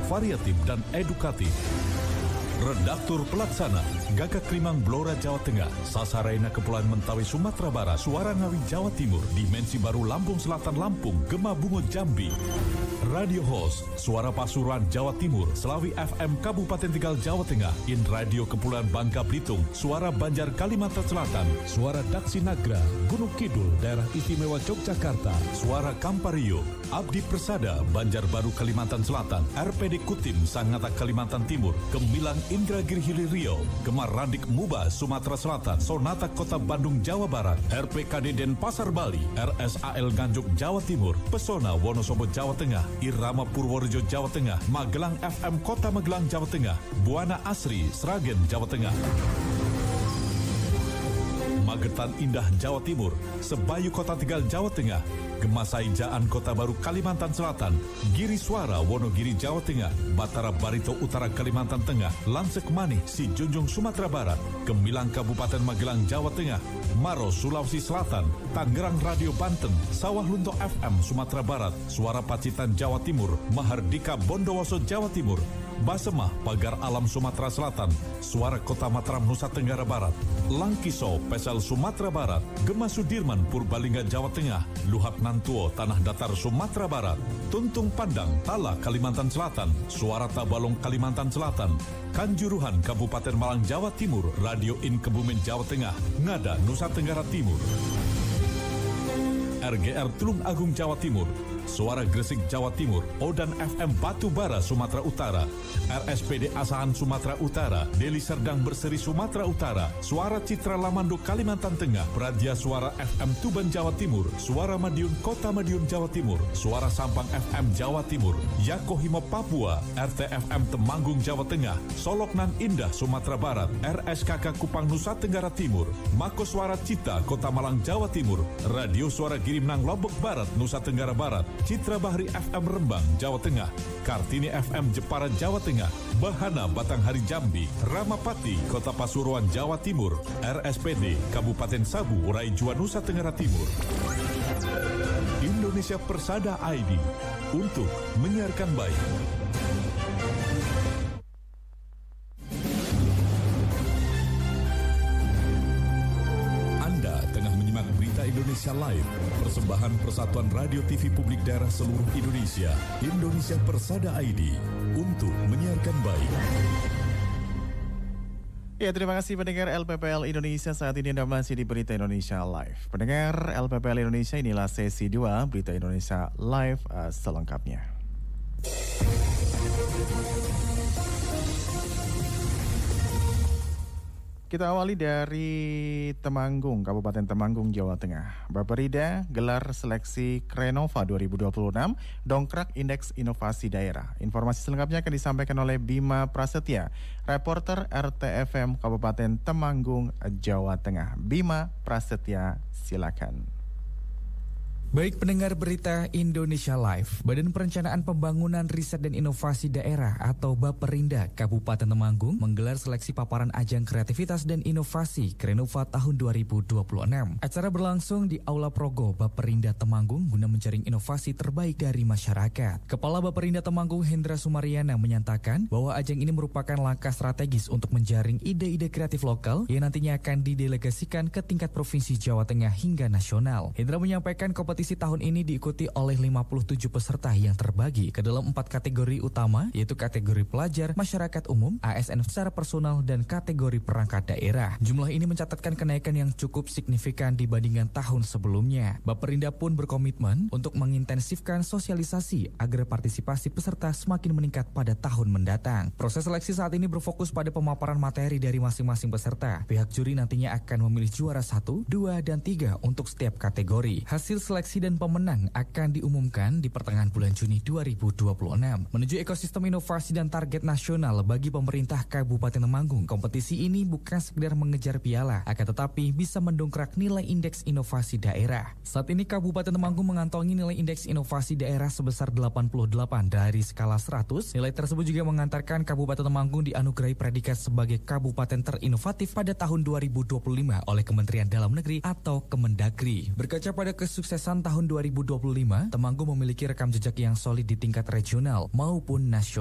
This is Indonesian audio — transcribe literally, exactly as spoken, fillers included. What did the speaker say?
variatif dan edukatif. Redaktur Pelaksana Gagak Limang Blora Jawa Tengah, Sasaraina Kepulauan Mentawai Sumatera Barat, Suara Ngawi Jawa Timur, Dimensi Baru Lampung Selatan Lampung, Gema Bungo Jambi. Radio Host Suara Pasuruan Jawa Timur, Selawi F M Kabupaten Tegal Jawa Tengah, In Radio Kepulauan Bangka Belitung, Suara Banjar Kalimantan Selatan, Suara Daksi Nagra Gunung Kidul Daerah Istimewa Yogyakarta, Suara Kampario Abdi Persada Banjarbaru Kalimantan Selatan, R P D Kutim Sangatta Kalimantan Timur, Gemilang Indragiri Hilir Riau, Gemar Randik Muba Sumatera Selatan, Sonata Kota Bandung Jawa Barat, R P K D Denpasar Bali, R S A L Nganjuk Jawa Timur, Pesona Wonosobo Jawa Tengah, Irama Purworejo Jawa Tengah, Magelang F M Kota Magelang Jawa Tengah, Buana Asri Sragen Jawa Tengah, Magetan Indah Jawa Timur, Sebayu Kota Tegal Jawa Tengah, Gemasai Jaan Kota Baru Kalimantan Selatan, Giri Suara Wonogiri Jawa Tengah, Batara Barito Utara Kalimantan Tengah, Lansek Manih Si Junjung Sumatera Barat, Gemilang Kabupaten Magelang Jawa Tengah, Maros Sulawesi Selatan, Tangerang Radio Banten, Sawah Lunto F M Sumatera Barat, Suara Pacitan Jawa Timur, Mahardika Bondowoso Jawa Timur, Basemah Pagar Alam Sumatera Selatan, Suara Kota Mataram Nusa Tenggara Barat, Langkiso Pesel Sumatera Barat, Gema Sudirman Purbalingga Jawa Tengah, Luhak Nantuo Tanah Datar Sumatera Barat, Tuntung Pandang Tala Kalimantan Selatan, Suara Tabalong Kalimantan Selatan, Kanjuruhan Kabupaten Malang Jawa Timur, Radio In Kebumen Jawa Tengah, Ngada Nusa Tenggara Timur, R G R Tulung Agung Jawa Timur, Suara Gresik Jawa Timur, Odan F M Batubara Sumatera Utara, R S P D Asahan Sumatera Utara, Deli Serdang Berseri Sumatera Utara, Suara Citra Lamando Kalimantan Tengah, Pradia Suara F M Tuban Jawa Timur, Suara Madiun Kota Madiun Jawa Timur, Suara Sampang F M Jawa Timur, Yakohimo Papua, R T F M Temanggung Jawa Tengah, Soloknan Indah Sumatera Barat, R S K K Kupang Nusa Tenggara Timur, Mako Suara Cita Kota Malang Jawa Timur, Radio Suara Girimnang Lombok Barat Nusa Tenggara Barat, Citra Bahri F M Rembang Jawa Tengah, Kartini F M Jepara Jawa Tengah, Bahana Batanghari Jambi, Ramapati Kota Pasuruan Jawa Timur, R S P D Kabupaten Sabu Raijua Nusa Tenggara Timur. Indonesia Persada I D untuk menyiarkan baik. Indonesia Live, persembahan Persatuan Radio T V Publik Daerah seluruh Indonesia, Indonesia Persada I D, untuk menyiarkan baik. Ya, terima kasih pendengar L P P L Indonesia. Saat ini Anda masih di Berita Indonesia Live. Pendengar L P P L Indonesia, inilah sesi dua Berita Indonesia Live uh, selengkapnya. Kita awali dari Temanggung, Kabupaten Temanggung, Jawa Tengah. Bapperida gelar seleksi Krenova dua ribu dua puluh enam, dongkrak indeks inovasi daerah. Informasi selengkapnya akan disampaikan oleh Bima Prasetya, reporter R T F M Kabupaten Temanggung, Jawa Tengah. Bima Prasetya, silakan. Baik pendengar Berita Indonesia Live, Badan Perencanaan Pembangunan Riset dan Inovasi Daerah atau Baperinda Kabupaten Temanggung menggelar seleksi paparan ajang kreativitas dan inovasi Krenova tahun dua ribu dua puluh enam. Acara berlangsung di Aula Progo Baperinda Temanggung guna menjaring inovasi terbaik dari masyarakat. Kepala Baperinda Temanggung Hendra Sumariana menyatakan bahwa ajang ini merupakan langkah strategis untuk menjaring ide-ide kreatif lokal yang nantinya akan didelegasikan ke tingkat Provinsi Jawa Tengah hingga nasional. Hendra menyampaikan kompetisi Kompetisi tahun ini diikuti oleh lima puluh tujuh peserta yang terbagi ke dalam empat kategori utama, yaitu kategori pelajar, masyarakat umum, A S N secara personal, dan kategori perangkat daerah. Jumlah ini mencatatkan kenaikan yang cukup signifikan dibandingkan tahun sebelumnya. Baperinda pun berkomitmen untuk mengintensifkan sosialisasi agar partisipasi peserta semakin meningkat pada tahun mendatang. Proses seleksi saat ini berfokus pada pemaparan materi dari masing-masing peserta. Pihak juri nantinya akan memilih juara satu, dua, dan tiga untuk setiap kategori. Hasil seleksi dan pemenang akan diumumkan di pertengahan bulan Juni dua ribu dua puluh enam. Menuju ekosistem inovasi dan target nasional bagi pemerintah Kabupaten Temanggung, kompetisi ini bukan sekedar mengejar piala, akan tetapi bisa mendongkrak nilai indeks inovasi daerah. Saat ini Kabupaten Temanggung mengantongi nilai indeks inovasi daerah sebesar delapan puluh delapan dari skala seratus. Nilai tersebut juga mengantarkan Kabupaten Temanggung dianugerahi predikat sebagai Kabupaten Terinovatif pada tahun dua ribu dua puluh lima oleh Kementerian Dalam Negeri atau Kemendagri. Berkaca pada kesuksesan tahun dua ribu dua puluh lima, Temanggung memiliki rekam jejak yang solid di tingkat regional maupun nasional.